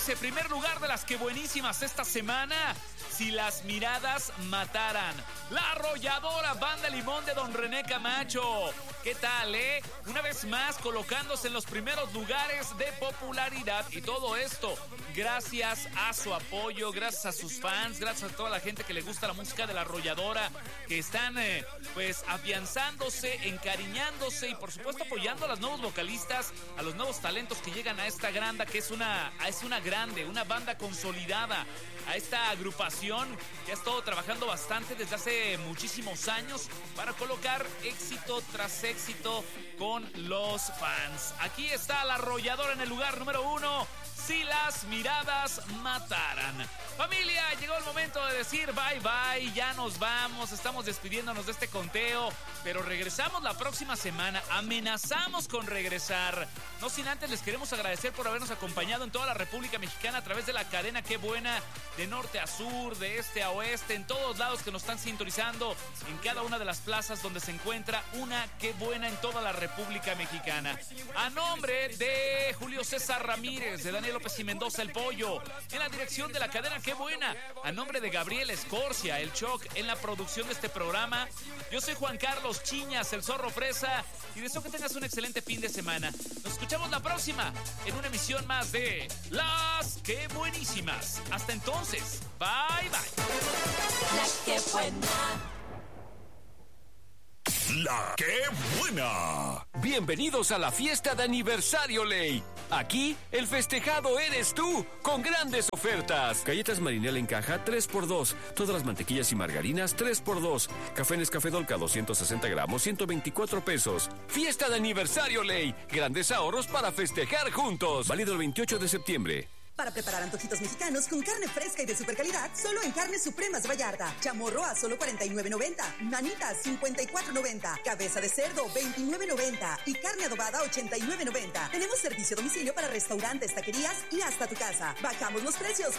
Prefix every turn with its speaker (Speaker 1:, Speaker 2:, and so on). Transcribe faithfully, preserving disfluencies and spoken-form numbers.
Speaker 1: ese primer lugar de las que buenísimas esta semana. Si las miradas mataran. La Arrolladora, Banda Limón de Don René Camacho. ¿Qué tal, eh? Una vez más colocándose en los primeros lugares de popularidad. Y todo esto gracias a su apoyo, gracias a sus fans, gracias a toda la gente que le gusta la música de La Arrolladora, que están eh, pues afianzándose, encariñándose y por supuesto apoyando a los nuevos vocalistas, a los nuevos talentos que llegan a esta granda, que es una, es una grande, una banda consolidada, a esta agrupación que ha estado trabajando bastante desde hace muchísimos años para colocar éxito tras éxito con los fans. Aquí está La Arrolladora en el lugar número uno. Si las miradas mataran. Familia, llegó el momento de decir bye bye, ya nos vamos, estamos despidiéndonos de este conteo, pero regresamos la próxima semana, amenazamos con regresar. No sin antes les queremos agradecer por habernos acompañado en toda la República Mexicana a través de la cadena Qué Buena, de norte a sur, de este a oeste, en todos lados que nos están sintonizando, en cada una de las plazas donde se encuentra una Qué Buena en toda la República Mexicana. A nombre de Julio César Ramírez, de Daniel López y Mendoza, el Pollo, en la dirección de la cadena Qué Buena, a nombre de Gabriel Escorcia, el Choc, en la producción de este programa. Yo soy Juan Carlos Chiñas, el Zorro Fresa, y deseo que tengas un excelente fin de semana. Nos escuchamos la próxima en una emisión más de Las Qué Buenísimas. Hasta entonces, bye bye.
Speaker 2: La Qué Buena.
Speaker 3: La Qué Buena.
Speaker 4: Bienvenidos a la fiesta de aniversario Ley. Aquí el festejado eres tú, con grandes ofertas. Galletas Marinela en caja tres por dos. Todas las mantequillas y margarinas tres por dos. Café Nescafé Dolca doscientos sesenta gramos, ciento veinticuatro pesos. Fiesta de aniversario Ley. Grandes ahorros para festejar juntos. Válido el veintiocho de septiembre.
Speaker 5: Para preparar antojitos mexicanos con carne fresca y de super calidad, solo en Carnes Supremas de Vallarta. Chamorro a solo cuarenta y nueve noventa. Manitas cincuenta y cuatro noventa. Cabeza de cerdo veintinueve noventa. Y carne adobada ochenta y nueve noventa. Tenemos servicio a domicilio para restaurantes, taquerías y hasta tu casa. Bajamos los precios